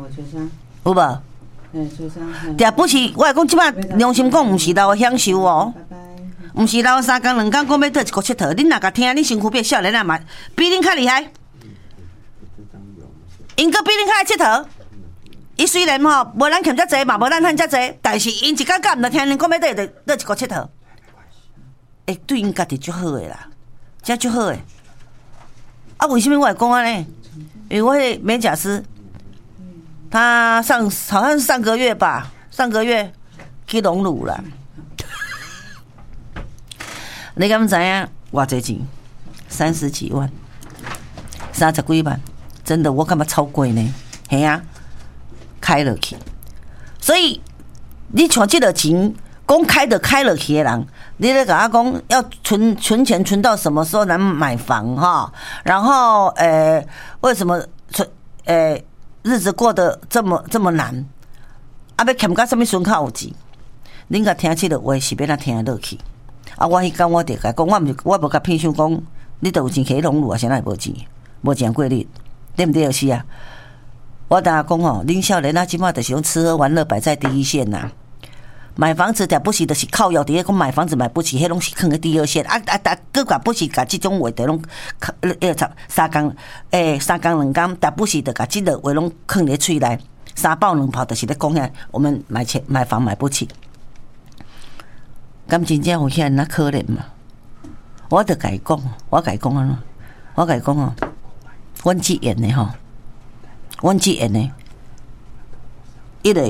有无？但不是，我讲即摆良心讲，毋是老享受哦，毋是老3工2工讲要倒一个佚佗。恁若甲听，恁身躯边少年仔嘛，比恁较厉害，因搁比恁较爱佚佗。伊虽然吼无咱欠遮济嘛，无咱趁遮济，但是因一工甲毋着听恁讲要倒一个佚佗，会对因家己足好诶啦，真足好诶。啊，为什么我会讲安尼？因为我迄美甲师。他好像是上个月吧，上个月去隆乳了。你敢知影偌济钱？30几万，30几万，真的我干嘛超贵呢？嘿啊，开了去。所以你像这个钱，讲开了去的人，你咧甲我讲要存钱存到什么时候能买房哈？然后为什么日子过得这么难，啊！要欠到什么时阵较有钱？恁甲听这个话是要哪听得落去？啊！我迄天我就甲讲，我无甲骗想讲，你都有钱去隆乳啊？谁哪会无钱？无钱过日，对不对？是啊。我当下讲哦，恁少年啊，即马就是用吃喝玩乐摆在第一线呐、买房子但不是就是靠腰伫咧讲买房子买不起，迄拢是放喺第二线。各甲不是甲即种话题拢3工2工，但不是就甲即个话拢放伫嘴内，3爆2炮，就是咧讲遐我们买房买不起。咁真正有遐那可怜嘛？我就甲伊讲，我甲伊讲啊，我甲伊讲哦，阮即演的吼，阮即演的，一个。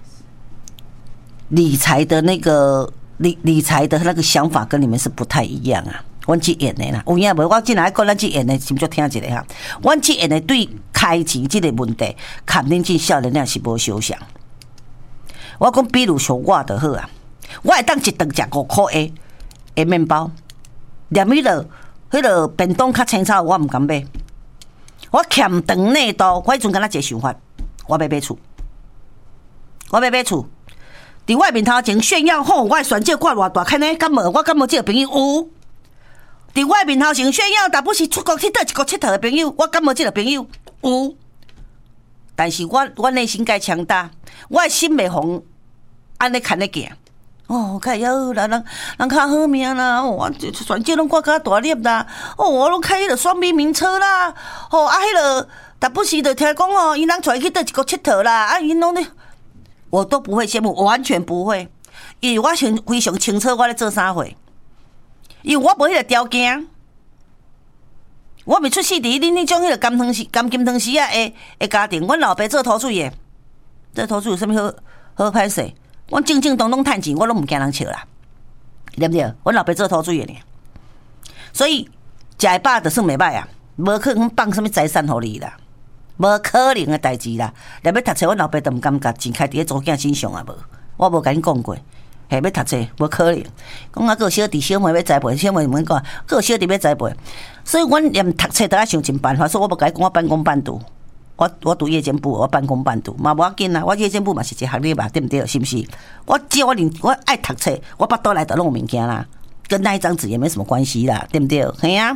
理财的那个理财的那个想法跟你们是不太一样啊！阮即演的啦，有影无？我进来讲咱即演的，是不是听一下哈？阮即演的对开钱这个问题，肯定进少年仔是无相像。我讲，比如像我就好啊，我会当一顿食5块的面包，连迄个便当较清炒，我唔敢买。我欠长内度，我迄阵敢若一个想法，我要买厝，我要买厝。伫我面头前炫耀吼，我选这我偌大坑呢？敢无？我敢无这个朋友有？伫我面头前炫耀，但不是出国去倒一个佚佗的朋友，我敢无这个朋友有？但是我内心该强大，我的心袂红，安尼看咧行。哦，较会晓啦，人较好命啦，我选这拢我较大粒啦。哦，我拢开迄个双 B 名车啦。哦，啊，迄个但不是就听讲哦，因人带去倒一个佚佗啦，啊，因拢咧。我都不会羡慕，我完全不会，因为我非常清楚我咧做啥货，因为我无迄个条件，我未出世伫恁种迄个甘金汤匙啊的家庭，阮老爸做土水的，做土水有啥物好歹势？阮正正当当趁钱，我拢毋惊人笑啦，对不对？阮老爸做土水的呢，所以食会饱就算袂歹啊，无可能放啥物财产互你啦。无可能的代志啦！连要读册，阮老爸都毋敢甲钱开伫咧祖囝身上啊！无，我无甲恁讲过，要读册无可能。讲啊，个小弟小妹要栽培，小妹毋免讲，个小弟要栽培。所以，阮连读册都要想尽办法。所以我无甲伊讲，我半工半读。我读夜间部，我半工半读，嘛无要紧啊！我夜间部嘛是一个学历嘛，对不对？是不是？我爱读册，我巴肚内头拢有物件啦，跟那一张纸也没什么关系啦，对不对？嘿啊，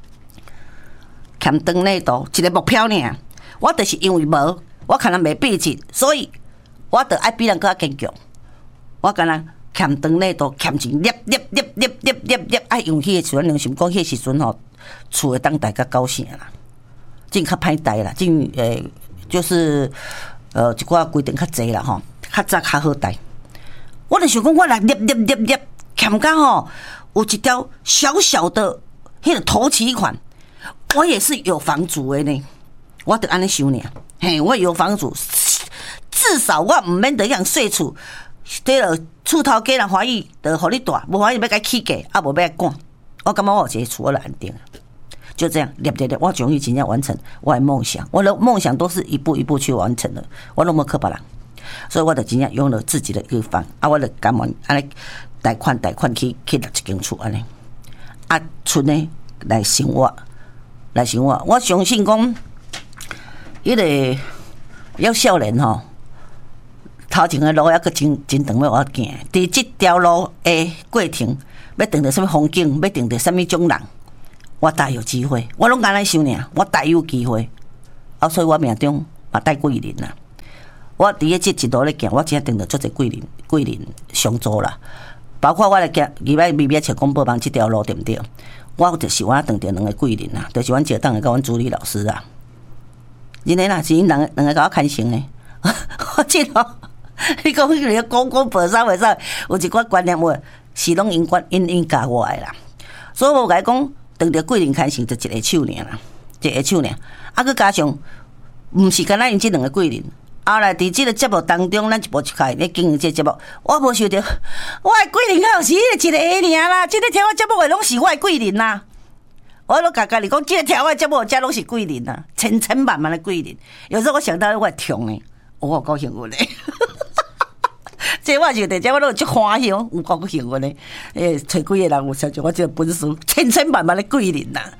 欠长内度一个目标呢。我就是因为无，我可能袂闭起，所以我就爱比人更加坚强。我敢若欠长内度欠钱，捏，爱用迄个时阵良心讲，迄个时阵吼，厝会当大家高兴啦，真较歹待啦，真就是一寡规定较济啦吼，较早较好待。我就想讲，我来捏，欠到吼有一条小小的迄个头期款，我也是有房主的呢。我得安尼想呢，嘿，我有房主，至少我唔免得样税厝，对了，厝头家人欢喜，就互你住，无欢喜要甲起价，啊无要赶。我感觉我有一个厝，我就安定，就这样，捏，我终于真正完成我的梦想。我的梦想都是一步一步去完成的，我都无靠别人，所以我就真正拥有自己的一个房，啊，我就甘愿安尼贷款去立一间厝安尼，啊，厝呢来生活，我相信讲。迄个要少年吼，头前的路还阁真长要我行。伫即条路的过程，要碰到什么风景，要碰到什么种人，我大有机会。我拢安尼想呢，我大有机会。啊，所以我命中嘛带贵人啦。 我伫个这一路咧行，我真正着足侪桂林上座啦，包括我来行，礼拜咪找公报网这条路对不对？我就是我等着两个桂林啊，就是阮借档的甲阮助理老师啊。真诶啦，是因两个甲我牵成诶。我记得你讲迄个公报啥袂啥，有一寡观念话是拢因教我诶啦。所以我甲你讲，等着桂林牵成就一个手尔啦，一个手尔。啊，佮加上，毋是干咱因即两个桂林。后来伫即个节目当中，咱一步一开咧经营即个节目，我无想到，我的桂林还有是一个尔啦，即个听我节目的拢是我的桂林啦。我都甲家己讲，即个听我节目，遮拢是桂林啦，千千万万的桂林。有时候我想到我会痛诶，我高兴过咧。这我就伫遮，我都有足欢喜，有高兴过咧。找几个人有相信我这个本事，千千万万的桂林啦。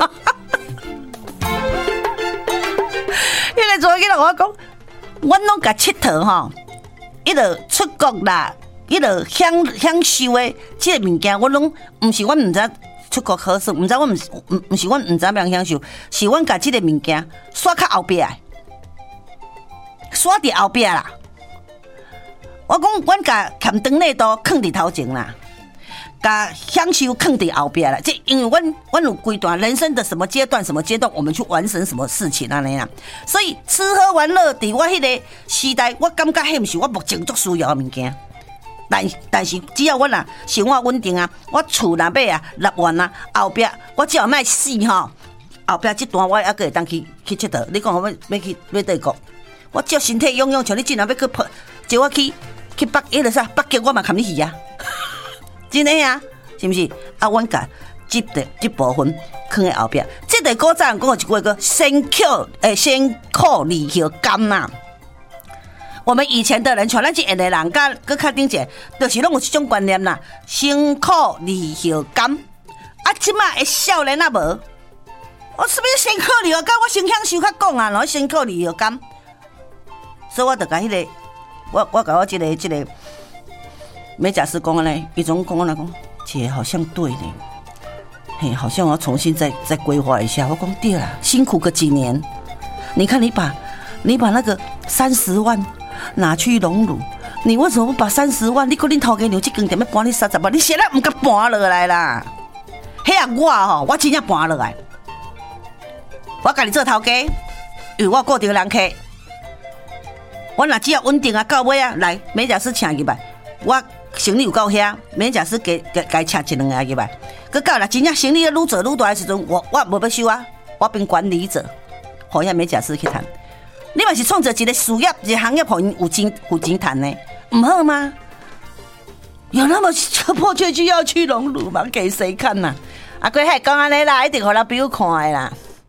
迄个昨日我讲。阮拢甲佚佗吼，伊落出国啦，伊落享受诶，即个物件，我拢毋是阮毋知出国好耍，毋知阮毋是阮毋知要享受，是阮甲即个物件刷较后壁，刷伫后壁啦。我讲，阮甲欠长内都囥伫头前啦。甲享受放伫后边啦，这因为阮有规段人生的什么阶段，我们去完成什么事情安尼啦。所以吃喝玩乐，伫我迄个时代，我感觉迄毋是我目前最需要的物件。但是只要我啦生活稳定啊，我厝若买啊6万啊，后壁我只要卖死吼，后壁这段我还可会当去佚佗。你讲我要去帝国，我只要身体勇勇，像你今仔要去叫我去北极，我嘛含你去啊。真诶啊，是毋是？啊，阮甲这部分放在后壁。这个古早人讲一句个辛苦离后甘呐。我们以前的人，像咱这样的人，甲搁较顶者，就是拢有这种观念啦。辛苦离后甘，啊，即马的少年啊无，我什么辛苦离后甘？我先享受较讲啊，然后辛苦离后甘。所以我就甲迄个，我甲我这个。美甲师讲呢，伊总讲啦，讲姐好像对呢，嘿，好像我要重新再规划一下。我讲对啦，辛苦个几年，你看你把那个30万拿去荣辱，你为什么不把30万？你讲恁头家娘这间店要搬你30万，你现在唔敢搬落来啦？嘿啊，我真正搬落来，我甲你做头家，因为我固定人客，我若只要稳定啊，到尾啊，来美甲师请入来，我。生意有够遐，免假使该请一两个入来，佮到啦，真正生意愈做愈大的时阵，我无要收啊，我变管理者，互遐免假使去谈。你嘛是创造一个事业、一个行业，互因有钱谈呢，唔好吗？有那么迫切需要去荣辱吗？给谁看呐？啊，佢系讲安尼啦，一定互人朋友看的啦。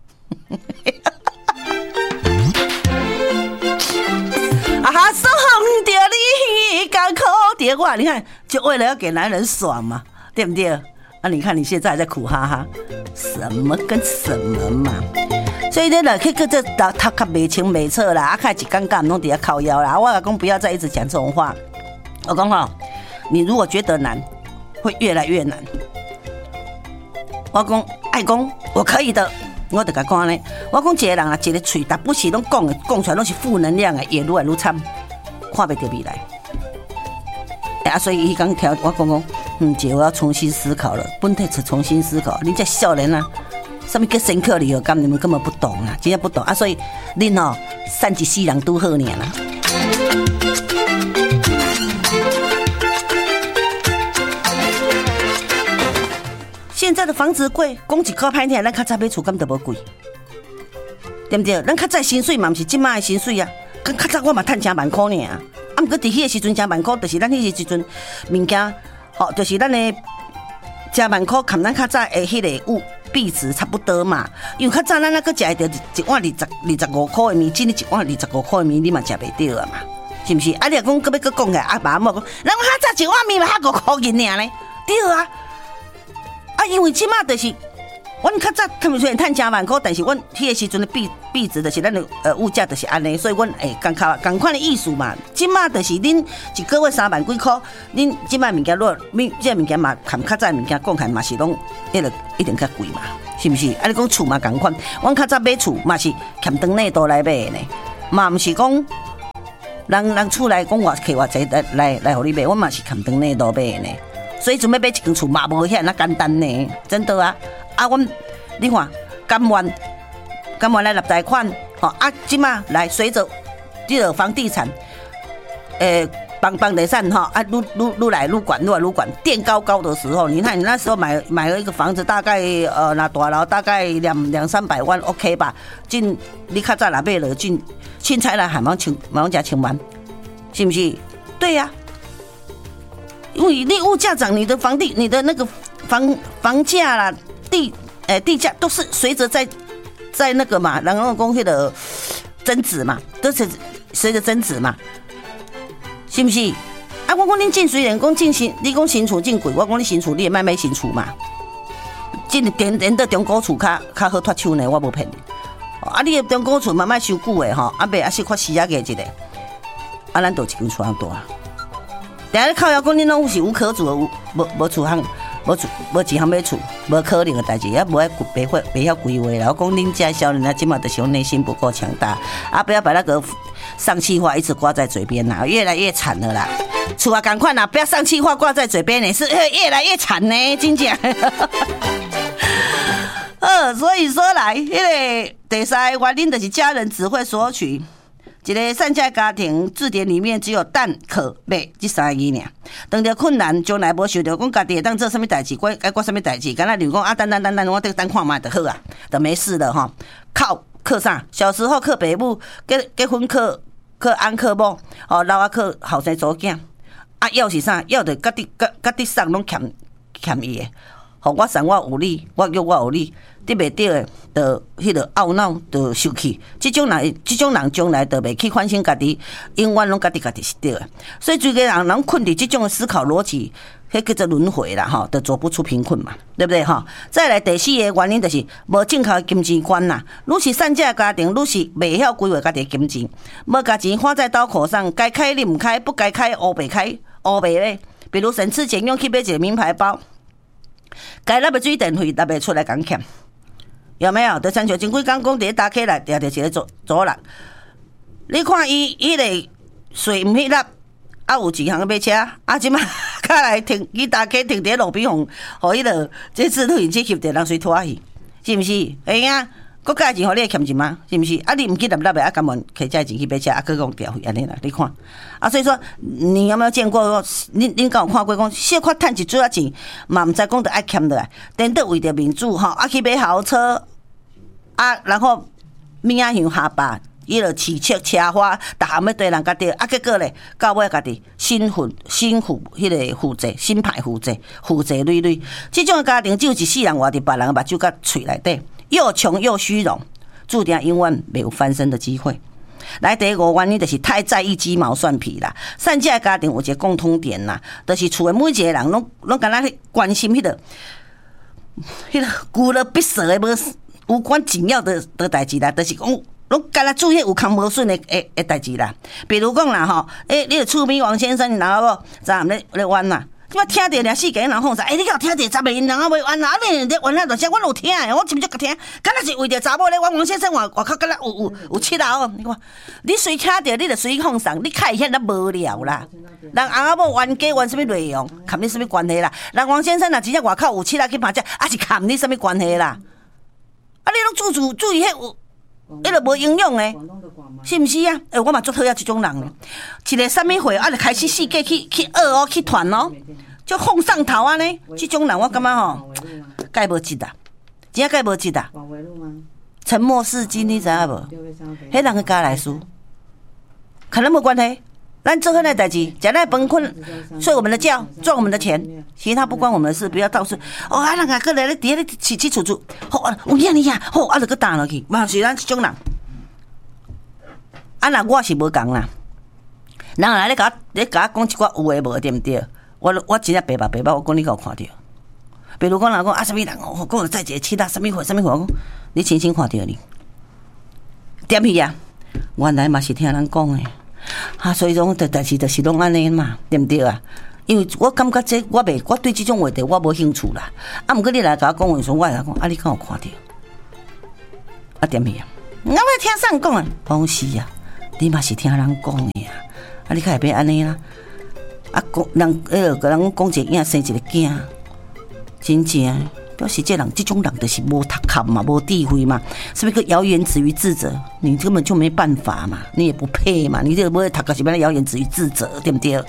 啊哈，说红着你甘苦着我，你看，就为了要给男人爽嘛，对不对？啊，你看你现在还在苦哈哈，什么跟什么嘛？所以呢，去这他较没清没错啦，啊，开始尴尬，弄底下靠腰啦。我老公不要再一直讲这种话。我讲哈，你如果觉得难，会越来越难。我讲爱讲，我可以的。我就甲讲咧，我讲一个人啊，一个嘴，但不是拢讲出来拢是负能量的，越愈来愈惨，看不到未来。啊，所以伊讲听我讲，姐，我要重新思考了，本体是重新思考。恁这少年啊，什么叫深刻离合感，你们根本不懂啊，真正不懂啊，所以恁哦，善一世人拄好尔啦。现在的房子贵，讲一块歹听，咱较早买厝敢都无贵，对不对？咱较早薪水嘛，毋是即卖的薪水啊。较早我嘛趁成万块呢啊，毋过伫迄个时阵成万块，就是咱迄个时阵物件，吼，就是咱的成万块，含咱较早的迄个物币值差不多嘛。因为较早咱那个食得一碗25块的面，今日一碗25块的面，你嘛食袂到啊嘛，是毋是？啊，你讲搁要搁讲起来，啊，爸某讲，咱较早一碗面嘛还5块银尔呢，对啊。啊，因为即马就是，阮较早他们虽然趁10万块，但是阮迄个时阵的币值就是咱的物价就是安尼，所以阮同款的意思嘛。即马就是恁一个月3万几块，恁即马物件若这物件嘛，含较早物件讲起来嘛是拢一定较贵嘛，是毋是？啊，你讲厝嘛同款，阮较早买厝嘛是欠长内多来买的呢，嘛毋是讲人厝内讲我客我济来互你买，我嘛是砍灯内都买的呢。所以准备买一间厝嘛无遐那简单呢，真的啊！啊，你看，甘愿来立贷款，即马来随着这个房地产，房地产哈啊，愈来愈管，垫高的时候，你看你那时候买了一个房子，大概那大楼大概200-300万 ，OK 吧？你较早若买了凊彩来还蛮加1000万，是不是？对呀、因为你物价涨，你的那个房价啦，地价都是随着在那个嘛，然后公寓的增值嘛，都是随着增值嘛。是不是？啊，我讲恁进虽然讲你讲新厝进贵，我讲你新厝你也买新厝嘛。连到中古厝较好脱手呢，我无骗你。啊，你的中古厝嘛卖收久的吼，啊袂啊是较时啊个一个，啊咱就一间厝通大。但是靠腰讲恁拢是无可住的，无厝通，无一项买厝，无可能的代志，也无爱袂晓规划啦。我讲恁家少年啊，今嘛就是内心不够强大，啊不要把那个丧气话一直挂在嘴边啦，越来越惨了啦。厝啊，赶快啦，不要丧气话挂在嘴边呢，是越来越惨呢，真正。所以说来，个第三个原因就是家人只会索取。一个善家家庭字典里面只有但可买这3个字尔。当着困难，将来无想到讲家己会当做什么代志，该过什么代志，敢若你讲啊，等，我得等看嘛就好啊，就没事了哈。靠啥？小时候靠爸母，结婚靠安靠某，老啊靠后生祖囝。啊，要是啥？要着家己送拢欠伊的。互我送我有你，我叫我有你，得袂对的，就迄个懊恼，就受气。这种人将来就袂去反省家己，永远拢家己是对的。所以，最个人困伫这种思考逻辑，迄叫做轮回啦，吼，就走不出贫困嘛，对不对哈？再来第4个原因就是无正确的金钱观啦。愈是善家家庭，愈是袂晓规划家己的金钱，无把钱花在刀口上，该开你唔开，不该开乌白开，乌白咧。比如省吃俭用去买一个名牌包。该那个水电费那边出来讲欠，有没有？就亲像前几天讲，第一打起来，抓着一个左人，你看伊迄个税唔迄粒，啊有一项买车，啊即马卡来停，伊打起停伫路边互迄个这次都已经翕着人随拖去，是毋是？哎呀，国家钱互你欠钱吗？是毋是？啊你唔记得的啊，甘愿摕这钱去买车，啊佮讲调费安尼啦，你看。啊，所以说，你有没有见过？恁敢有看过讲，小可趁一撮仔钱，嘛唔知讲得爱欠落来，等到为着民主吼，啊去买豪车，啊然后名扬下巴，伊就饲笑车花，逐项要对人家对，啊结果咧，到尾家己心负迄个负债，心歹负债累累。这种家庭只有一世人活伫别人目睭甲喙内底，又穷又虚荣，注定永远没有翻身的机会。来，第5个原因就是太在意鸡毛蒜皮啦。善家家庭有一个共通点啦，就是厝的每一个人拢敢若关心迄个孤了必舍的无关紧要的代志啦，就是讲拢敢若注意有空无顺的代志啦。比如讲啦吼，你的厝边王先生，你哪个昨暗咧玩啦？即摆听着俩四个人讲啥？你有听着10个人啊要玩啊？你咧玩啊？大声，我有听诶，我真足个听。敢若是为着查某咧玩王先生外口，敢若有七啊！你看，你随听着，你就随放送，你看遐那无聊啦。人翁仔某玩家玩什么内容，看你什么关系啦？人王先生若真正外口有七啊去拍者，啊是看你什么关系啦？啊，你拢注意迄有。迄个无营养诶，是毋是啊？我嘛足讨厌这种人咧。一个啥物会啊，就开始世界去学去传哦，就放上头啊呢。这种人我感觉吼，该无值啊，真该无值啊。沉默是金，你知影无？迄人个家来输，可能无关系。咱做迄个代志，食咱饭困，睡我们的觉，赚我们的钱，其他不关我们的事，不要到处啊，人家过来咧，底下咧起楚楚，好啊，有影你啊，好啊，就搁打落去，嘛是咱这种人。啊，那我是无讲啦，人来咧甲我讲一寡有诶无对毋对？我真正白目，我讲你甲有看到。比如讲人讲啊，什么人哦，讲再一个七啊，什么货，我讲你亲身看到你，点去啊？原来嘛是听人讲诶。所以讲，但是就是拢安尼嘛，对不对啊？因为我感觉这我对这种话题我无兴趣啦。啊，毋过你来甲我讲话时，我来讲，啊，你敢有看到？啊，点去啊？我要听啥人讲啊？讲是啊，你嘛是听人讲的啊。 你较会变安尼啦。啊，人讲一个囝生一个囝，真正表示这种人就是无读书嘛，无智慧嘛，是不是个谣言止于智者？你根本就没办法嘛，你也不配嘛，你这不会读个什么谣言止于智者，对不对？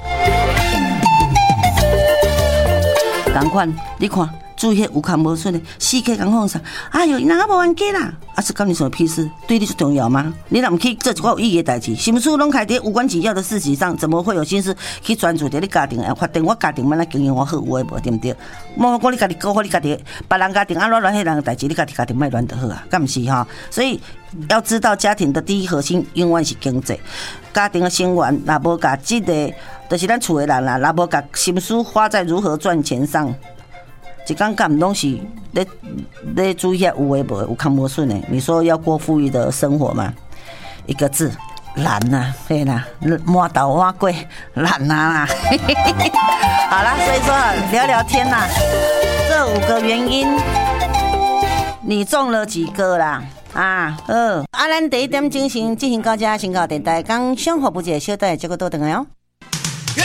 同款，你看。注意有空无顺的，死气讲放啥？哎哟，人家无冤家啦，是干你什么屁事？对你就重要吗？你若唔去做一个有意义的代志，心思拢开在无关紧要的事情上，怎么会有心思去专注在你家庭发展？我家庭要来经营我好，有诶无对不对？莫讲你家己搞好，你家己别人家庭安怎乱迄人的代志，你家庭莫乱就好啊，敢唔是哈？所以要知道，家庭的第一核心永远是经济，家庭的成员若无甲这个，就是咱厝的人啦，若无甲心思花在如何赚钱上。一天干拢是咧注意下有诶无有空无顺诶。你说要过富裕的生活吗？一个字，懒呐，对啦，摸倒挖贵，懒呐。好啦，所以说聊聊天啦，这5个原因，你中了几个啦？咱第一点进行到这，先到电台讲生活不解，小弟这个都等来哦。